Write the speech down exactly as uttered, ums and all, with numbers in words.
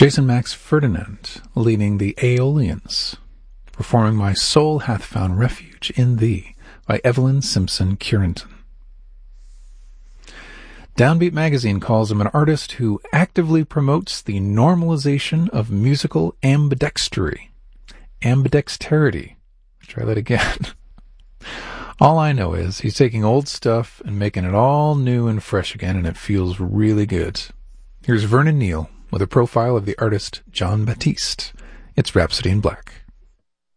Jason Max Ferdinand, leading the Aeolians, performing My Soul Hath Found Refuge in Thee by Evelyn Simpson Curenton. Downbeat magazine calls him an artist who actively promotes the normalization of musical ambidextery. Ambidexterity. Try that again. All I know is he's taking old stuff and making it all new and fresh again, and it feels really good. Here's Vernon Neal with a profile of the artist Jon Batiste. It's Rhapsody in Black.